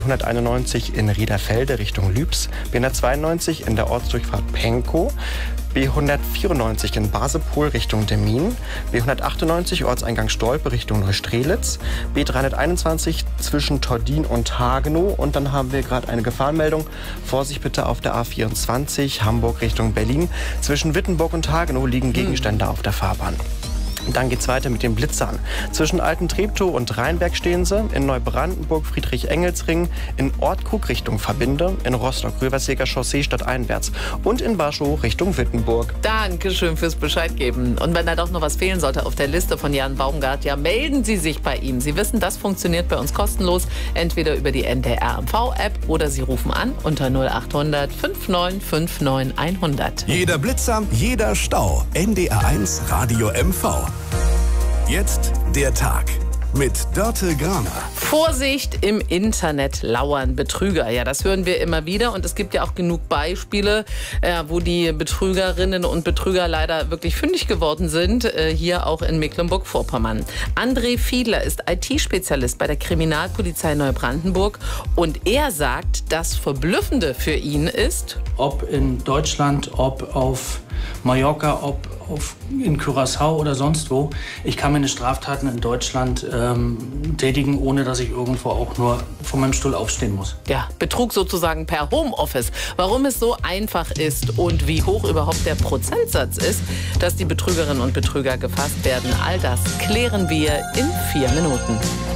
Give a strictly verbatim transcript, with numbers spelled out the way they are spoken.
hunderteinundneunzig in Riederfelde Richtung Lübs, B hundertzweiundneunzig in der Ortsdurchfahrt Penkow, B hundertvierundneunzig in Basepol Richtung Demmin, B hundertachtundneunzig Ortseingang Stolpe Richtung Neustrelitz, B dreihunderteinundzwanzig zwischen Tordin und Hagenow und dann haben wir gerade eine Gefahrenmeldung. Vorsicht bitte auf der A vierundzwanzig Hamburg Richtung Berlin. Zwischen Wittenburg und Hagenow liegen Gegenstände auf der Fahrbahn. Dann geht's weiter mit den Blitzern. Zwischen Alten-Treptow und Rheinberg stehen sie, in Neubrandenburg Friedrich-Engels-Ring, in Ortkrug Richtung Verbinde, in Rostock-Röverseger Chaussee stadteinwärts und in Warschau Richtung Wittenburg. Dankeschön fürs Bescheid geben. Und wenn da doch noch was fehlen sollte auf der Liste von Jan Baumgart, ja, melden Sie sich bei ihm. Sie wissen, das funktioniert bei uns kostenlos, entweder über die N D R M V-App oder Sie rufen an unter null achthundert fünfundneunzig neunundfünfzig hundert. Jeder Blitzer, jeder Stau. N D R eins Radio M V. Jetzt der Tag mit Dörte Graner. Vorsicht, im Internet lauern Betrüger. Ja, das hören wir immer wieder. Und es gibt ja auch genug Beispiele, äh, wo die Betrügerinnen und Betrüger leider wirklich fündig geworden sind. Äh, hier auch in Mecklenburg-Vorpommern. André Fiedler ist I T-Spezialist bei der Kriminalpolizei Neubrandenburg. Und er sagt, das Verblüffende für ihn ist, ob in Deutschland, ob auf Mallorca, ob auf, in Curaçao oder sonst wo. Ich kann meine Straftaten in Deutschland ähm, tätigen, ohne dass ich irgendwo auch nur von meinem Stuhl aufstehen muss. Ja, Betrug sozusagen per Homeoffice. Warum es so einfach ist und wie hoch überhaupt der Prozentsatz ist, dass die Betrügerinnen und Betrüger gefasst werden, all das klären wir in vier Minuten.